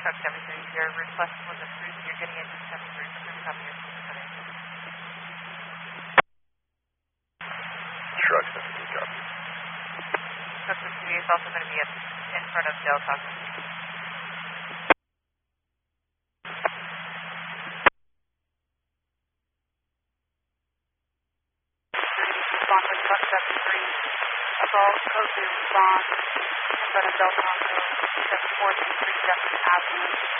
Truck 73, your request was approved. You're getting a D7 approved copy of the Truck 73, copy. Truck 73 is also going to be in front of Del Taco. Respond with Truck 73. Assault code to respond in front of Del Taco. 433 Jefferson Avenue.